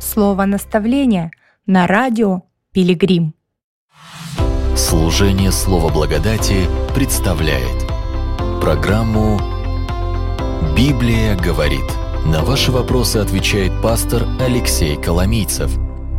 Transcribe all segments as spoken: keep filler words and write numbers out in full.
Слово наставления на радио Пилигрим. Служение Слова Благодати представляет программу «Библия говорит». На ваши вопросы отвечает пастор Алексей Коломийцев.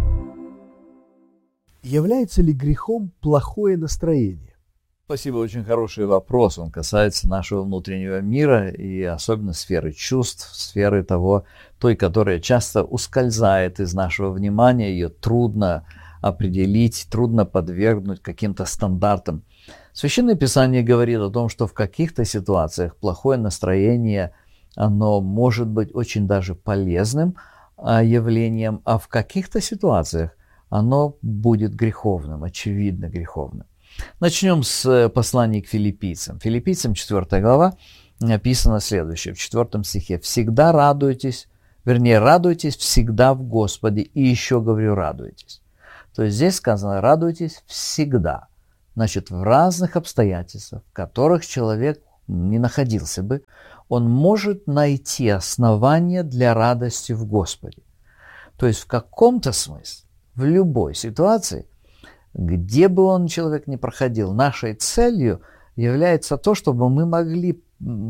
Является ли грехом плохое настроение? Спасибо, очень хороший вопрос. Он касается нашего внутреннего мира и особенно сферы чувств, сферы того, той, которая часто ускользает из нашего внимания, ее трудно определить, трудно подвергнуть каким-то стандартам. Священное Писание говорит о том, что в каких-то ситуациях плохое настроение, оно может быть очень даже полезным явлением, а в каких-то ситуациях оно будет греховным, очевидно греховным. Начнем с послания к филиппийцам. Филиппийцам четвёртая глава написано следующее, в четвёртом стихе. «Всегда радуйтесь, вернее, радуйтесь всегда в Господе, и еще говорю, радуйтесь». То есть здесь сказано, радуйтесь всегда. Значит, в разных обстоятельствах, в которых человек не находился бы, он может найти основания для радости в Господе. То есть в каком-то смысле, в любой ситуации, где бы он, человек, ни проходил, нашей целью является то, чтобы мы могли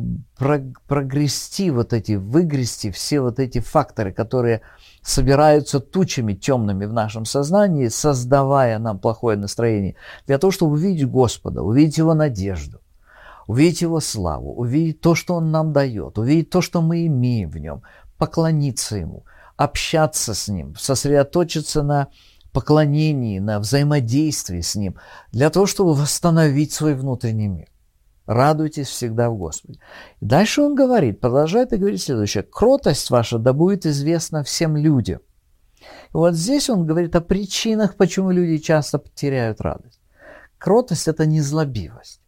прогрести вот эти, выгрести все вот эти факторы, которые собираются тучами темными в нашем сознании, создавая нам плохое настроение, для того, чтобы увидеть Господа, увидеть Его надежду, увидеть Его славу, увидеть то, что Он нам дает, увидеть то, что мы имеем в Нем, поклониться Ему, общаться с Ним, сосредоточиться на поклонении, на взаимодействии с Ним, для того, чтобы восстановить свой внутренний мир. Радуйтесь всегда в Господе. И дальше он говорит, продолжает и говорит следующее. «Кротость ваша да будет известна всем людям». И вот здесь он говорит о причинах, почему люди часто теряют радость. Кротость – это незлобивость.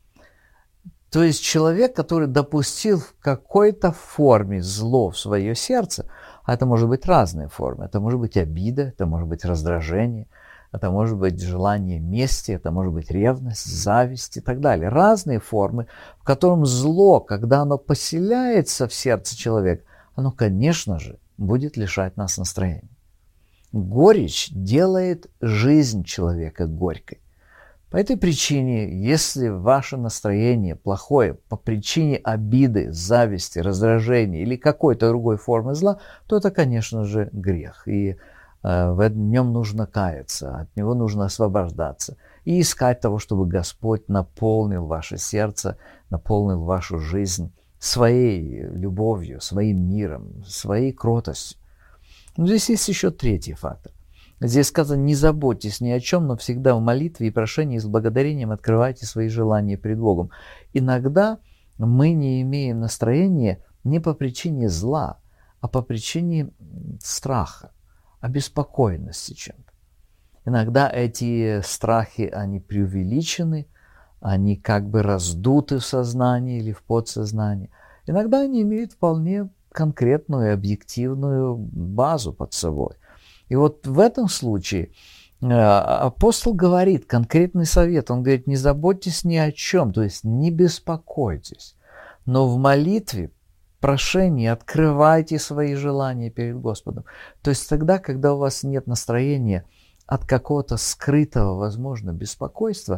То есть человек, который допустил в какой-то форме зло в свое сердце, а это может быть разные формы. Это может быть обида, это может быть раздражение, это может быть желание мести, это может быть ревность, зависть и так далее. Разные формы, в котором зло, когда оно поселяется в сердце человека, оно, конечно же, будет лишать нас настроения. Горечь делает жизнь человека горькой. По этой причине, если ваше настроение плохое по причине обиды, зависти, раздражения или какой-то другой формы зла, то это, конечно же, грех. И э, в нем нужно каяться, от него нужно освобождаться и искать того, чтобы Господь наполнил ваше сердце, наполнил вашу жизнь своей любовью, своим миром, своей кротостью. Но здесь есть еще третий фактор. Здесь сказано, не заботьтесь ни о чем, но всегда в молитве и прошении с благодарением открывайте свои желания пред Богом. Иногда мы не имеем настроения не по причине зла, а по причине страха, обеспокоенности чем-то. Иногда эти страхи, они преувеличены, они как бы раздуты в сознании или в подсознании. Иногда они имеют вполне конкретную и объективную базу под собой. И вот в этом случае апостол говорит конкретный совет. Он говорит, не заботьтесь ни о чем, то есть не беспокойтесь, но в молитве, прошении открывайте свои желания перед Господом. То есть тогда, когда у вас нет настроения от какого-то скрытого, возможно, беспокойства,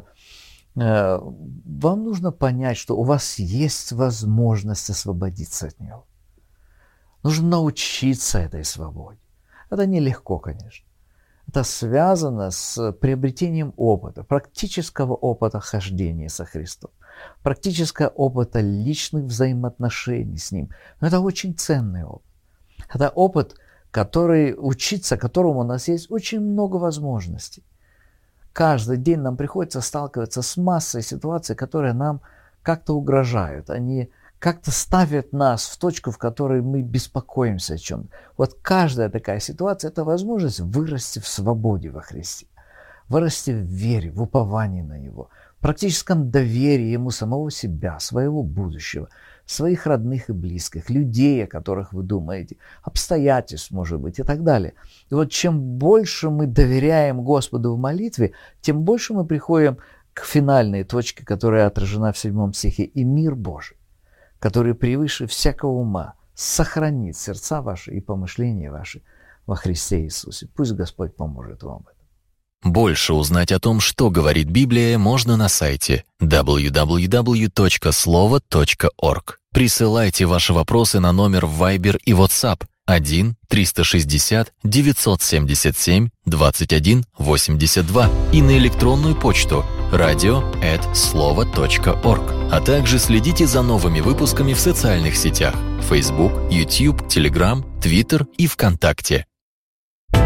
вам нужно понять, что у вас есть возможность освободиться от него. Нужно научиться этой свободе. Это нелегко, конечно. Это связано с приобретением опыта, практического опыта хождения со Христом, практического опыта личных взаимоотношений с Ним. Но это очень ценный опыт. Это опыт, который, учиться которому у нас есть очень много возможностей. Каждый день нам приходится сталкиваться с массой ситуаций, которые нам как-то угрожают. Они как-то ставят нас в точку, в которой мы беспокоимся о чем-то. Вот каждая такая ситуация – это возможность вырасти в свободе во Христе, вырасти в вере, в уповании на Него, в практическом доверии Ему самого себя, своего будущего, своих родных и близких, людей, о которых вы думаете, обстоятельств, может быть, и так далее. И вот чем больше мы доверяем Господу в молитве, тем больше мы приходим к финальной точке, которая отражена в седьмом стихе. «И мир Божий, который превыше всякого ума, сохранит сердца ваши и помышления ваши во Христе Иисусе. Пусть Господь поможет вам в этом. Больше узнать о том, что говорит Библия, можно на сайте дабл ю дабл ю дабл ю точка слово точка орг. Присылайте ваши вопросы на номер в Viber и WhatsApp один триста шестьдесят девятьсот семьдесят семь двадцать один восемьдесят два и на электронную почту радио эт слово точка орг. А также следите за новыми выпусками в социальных сетях Facebook, YouTube, Telegram, Twitter и ВКонтакте.